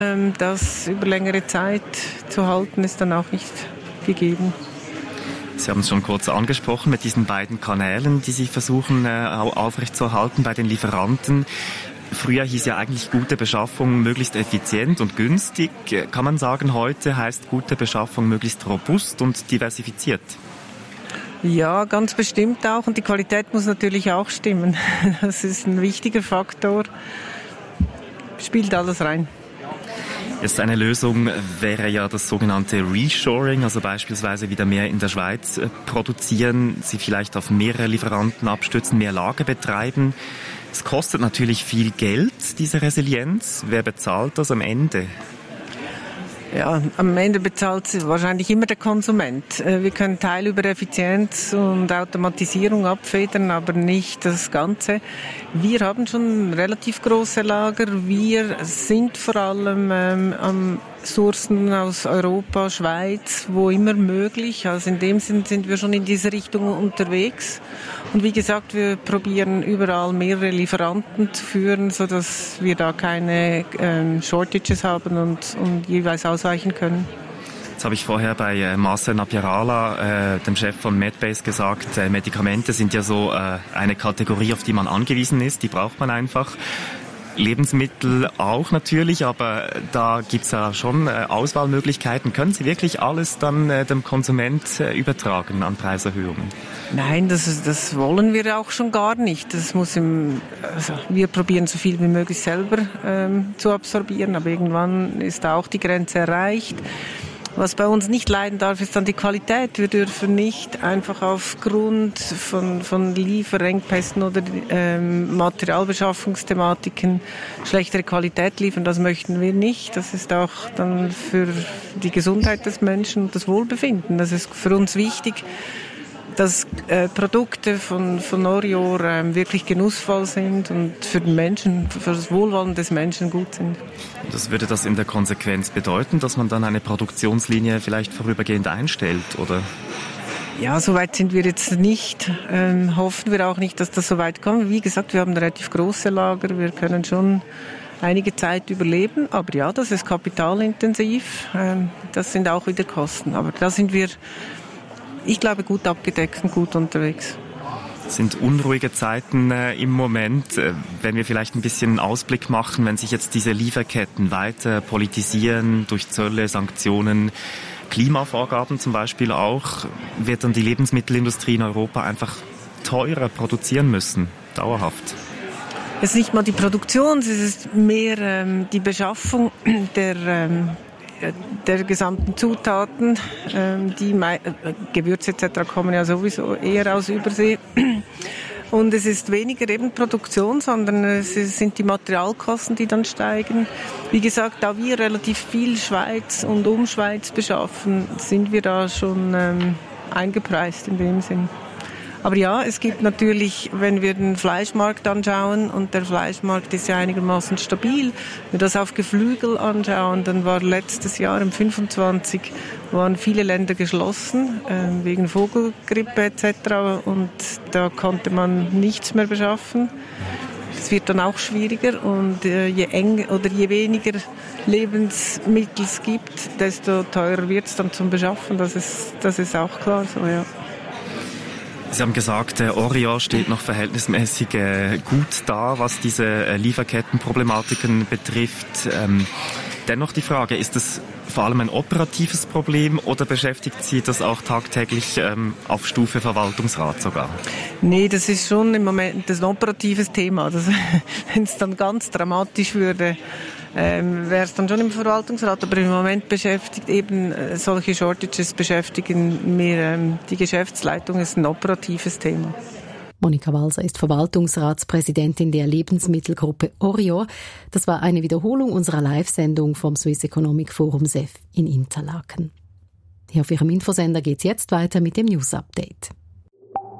Das über längere Zeit zu halten, ist dann auch nicht gegeben. Sie haben es schon kurz angesprochen mit diesen beiden Kanälen, die Sie versuchen aufrechtzuerhalten bei den Lieferanten. Früher hieß ja eigentlich gute Beschaffung möglichst effizient und günstig. Kann man sagen, heute heißt gute Beschaffung möglichst robust und diversifiziert? Ja, ganz bestimmt auch. Und die Qualität muss natürlich auch stimmen. Das ist ein wichtiger Faktor. Spielt alles rein. Jetzt eine Lösung wäre ja das sogenannte Reshoring, also beispielsweise wieder mehr in der Schweiz produzieren, sie vielleicht auf mehrere Lieferanten abstützen, mehr Lager betreiben. Es kostet natürlich viel Geld, diese Resilienz. Wer bezahlt das am Ende? Ja, am Ende bezahlt wahrscheinlich immer der Konsument. Wir können Teil über Effizienz und Automatisierung abfedern, aber nicht das Ganze. Wir haben schon relativ große Lager. Wir sind vor allem am Sourcen aus Europa, Schweiz, wo immer möglich. Also in dem Sinn sind wir schon in diese Richtung unterwegs. Und wie gesagt, wir probieren überall mehrere Lieferanten zu führen, sodass wir da keine Shortages haben und jeweils ausweichen können. Jetzt habe ich vorher bei Marcel Napiarala, dem Chef von Medbase, gesagt, Medikamente sind ja so eine Kategorie, auf die man angewiesen ist, die braucht man einfach. Lebensmittel auch natürlich, aber da gibt's ja schon Auswahlmöglichkeiten. Können Sie wirklich alles dann dem Konsument übertragen an Preiserhöhungen? Nein, das wollen wir auch schon gar nicht. Das muss wir probieren so viel wie möglich selber zu absorbieren, aber irgendwann ist da auch die Grenze erreicht. Was bei uns nicht leiden darf, ist dann die Qualität. Wir dürfen nicht einfach aufgrund von Lieferengpässen oder Materialbeschaffungsthematiken schlechtere Qualität liefern. Das möchten wir nicht. Das ist auch dann für die Gesundheit des Menschen und das Wohlbefinden. Das ist für uns wichtig, dass Produkte von Orior wirklich genussvoll sind und für den Menschen, für das Wohlwollen des Menschen gut sind. Das würde das in der Konsequenz bedeuten, dass man dann eine Produktionslinie vielleicht vorübergehend einstellt, oder? Ja, so weit sind wir jetzt nicht. Hoffen wir auch nicht, dass das so weit kommt. Wie gesagt, wir haben relativ große Lager. Wir können schon einige Zeit überleben. Aber ja, das ist kapitalintensiv. Das sind auch wieder Kosten. Aber da sind wir, ich glaube, gut abgedeckt und gut unterwegs. Es sind unruhige Zeiten im Moment. Wenn wir vielleicht ein bisschen einen Ausblick machen, wenn sich jetzt diese Lieferketten weiter politisieren durch Zölle, Sanktionen, Klimavorgaben zum Beispiel auch, wird dann die Lebensmittelindustrie in Europa einfach teurer produzieren müssen, dauerhaft. Es ist nicht mal die Produktion, es ist mehr die Beschaffung der gesamten Zutaten, die Gewürze etc. kommen ja sowieso eher aus Übersee. Und es ist weniger eben Produktion, sondern es sind die Materialkosten, die dann steigen. Wie gesagt, da wir relativ viel Schweiz und Schweiz beschaffen, sind wir da schon eingepreist in dem Sinn. Aber ja, es gibt natürlich, wenn wir den Fleischmarkt anschauen, und der Fleischmarkt ist ja einigermaßen stabil, wenn wir das auf Geflügel anschauen, dann war letztes Jahr im 25 waren viele Länder geschlossen, wegen Vogelgrippe etc. und da konnte man nichts mehr beschaffen. Das wird dann auch schwieriger und je weniger Lebensmittel es gibt, desto teurer wird es dann zum Beschaffen. Das ist auch klar so, ja. Sie haben gesagt, Orior steht noch verhältnismäßig gut da, was diese Lieferkettenproblematiken betrifft. Dennoch die Frage, ist es vor allem ein operatives Problem oder beschäftigt Sie das auch tagtäglich auf Stufe Verwaltungsrat sogar? Nee, das ist schon im Moment ein operatives Thema. Wenn es dann ganz dramatisch würde, wäre es dann schon im Verwaltungsrat, aber im Moment beschäftigt eben solche Shortages beschäftigen mehr die Geschäftsleitung, ist ein operatives Thema. Monika Walser ist Verwaltungsratspräsidentin der Lebensmittelgruppe Orior. Das war eine Wiederholung unserer Live-Sendung vom Swiss Economic Forum SEF in Interlaken. Hier auf Ihrem Infosender geht es jetzt weiter mit dem News-Update.